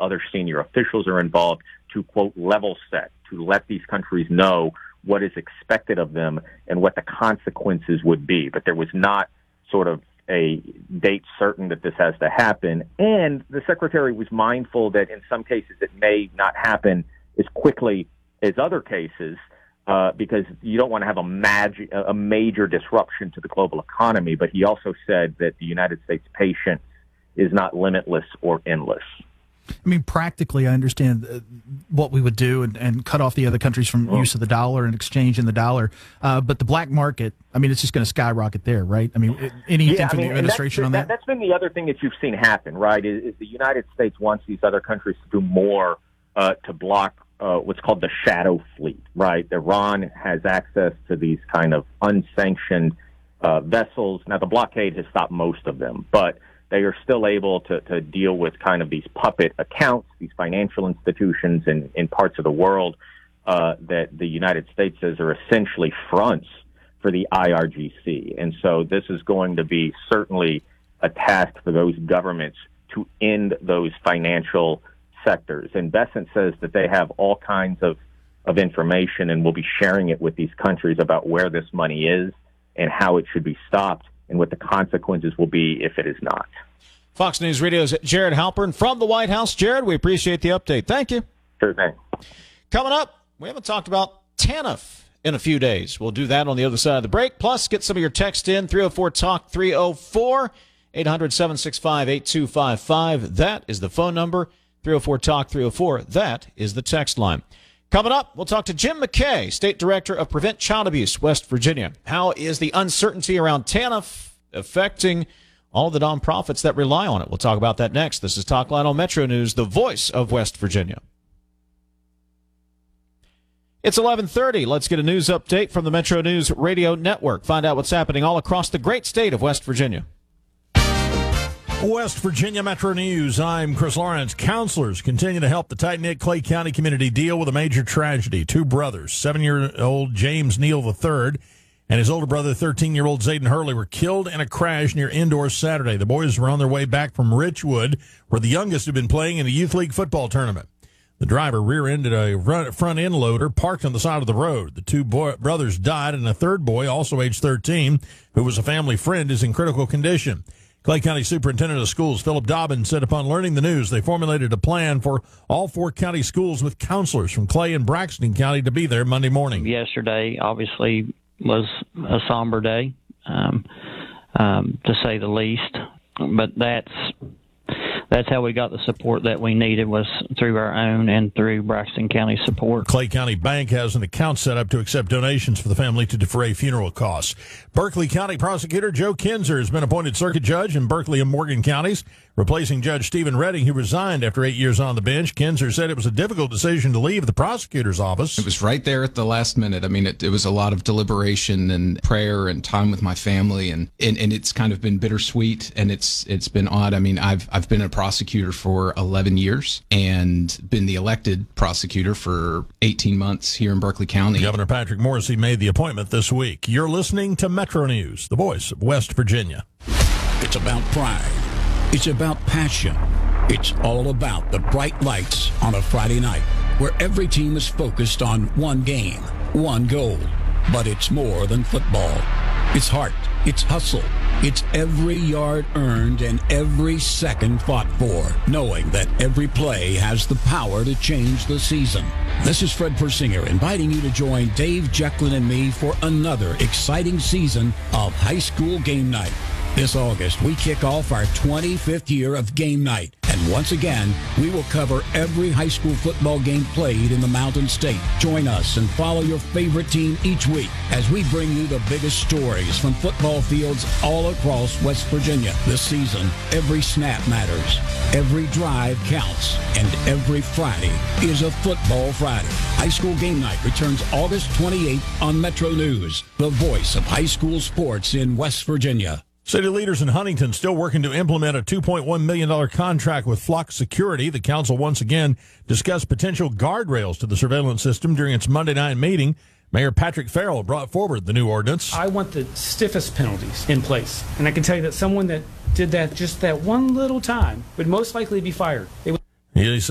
other senior officials are involved, to, quote, level set, to let these countries know what is expected of them and what the consequences would be. But there was not sort of a date certain that this has to happen. And the secretary was mindful that in some cases it may not happen as quickly as other cases, because you don't want to have a major disruption to the global economy. But he also said that the United States patience is not limitless or endless. I mean, practically, I understand what we would do and cut off the other countries from use of the dollar and exchange in the dollar. But the black market, I mean, it's just going to skyrocket there, right? I mean, anything from the administration on that? That's been the other thing that you've seen happen, right, is the United States wants these other countries to do more to block what's called the shadow fleet, right? Iran has access to these kind of unsanctioned vessels. Now, the blockade has stopped most of them, but they are still able to deal with kind of these puppet accounts, these financial institutions in parts of the world that the United States says are essentially fronts for the IRGC. And so this is going to be certainly a task for those governments to end those financial sectors. And Bessent says that they have all kinds of information and will be sharing it with these countries about where this money is and how it should be stopped and what the consequences will be if it is not. Fox News Radio's Jared Halpern from the White House. Jared, we appreciate the update. Thank you. Sure thing. Coming up, we haven't talked about TANF in a few days. We'll do that on the other side of the break. Plus, get some of your text in, 304-TALK, 304-800-765-8255. That is the phone number, 304-TALK, 304. That is the text line. Coming up, we'll talk to Jim McKay, State Director of Prevent Child Abuse, West Virginia. How is the uncertainty around TANF affecting all the nonprofits that rely on it? We'll talk about that next. This is Talk Line on Metro News, the voice of West Virginia. It's 11:30. Let's get a news update from the Metro News Radio Network. Find out what's happening all across the great state of West Virginia. West Virginia Metro News. I'm Chris Lawrence. Counselors continue to help the tight-knit Clay County community deal with a major tragedy. Two brothers, 7-year-old James Neal III and his older brother, 13-year-old Zayden Hurley, were killed in a crash near Indoor Saturday. The boys were on their way back from Richwood, where the youngest had been playing in a youth league football tournament. The driver rear-ended a front-end loader parked on the side of the road. The two brothers died, and a third boy, also age 13, who was a family friend, is in critical condition. Clay County Superintendent of Schools Philip Dobbins said upon learning the news, they formulated a plan for all 4 county schools with counselors from Clay and Braxton County to be there Monday morning. Yesterday, obviously, was a somber day, to say the least. But that's how we got the support that we needed, was through our own and through Braxton County support. Clay County Bank has an account set up to accept donations for the family to defray funeral costs. Berkeley County Prosecutor Joe Kinzer has been appointed circuit judge in Berkeley and Morgan counties, replacing Judge Stephen Redding, who resigned after 8 years on the bench. Kinzer said it was a difficult decision to leave the prosecutor's office. It was right there at the last minute. I mean, it was a lot of deliberation and prayer and time with my family, and it's kind of been bittersweet, and it's been odd. I mean, I've been a prosecutor for 11 years and been the elected prosecutor for 18 months here in Berkeley County. Governor Patrick Morrisey made the appointment this week. You're listening to Metro News, the voice of West Virginia. It's about pride. It's about passion. It's all about the bright lights on a Friday night, where every team is focused on one game, one goal. But it's more than football. It's heart. It's hustle. It's every yard earned and every second fought for, knowing that every play has the power to change the season. This is Fred Persinger inviting you to join Dave Jecklin and me for another exciting season of High School Game Night. This August, we kick off our 25th year of Game Night. And once again, we will cover every high school football game played in the Mountain State. Join us and follow your favorite team each week as we bring you the biggest stories from football fields all across West Virginia. This season, every snap matters, every drive counts, and every Friday is a Football Friday. High School Game Night returns August 28th on Metro News, the voice of high school sports in West Virginia. City leaders in Huntington still working to implement a $2.1 million contract with Flock Security. The council once again discussed potential guardrails to the surveillance system during its Monday night meeting. Mayor Patrick Farrell brought forward the new ordinance. I want the stiffest penalties in place. And I can tell you that someone that did that just that one little time would most likely be fired.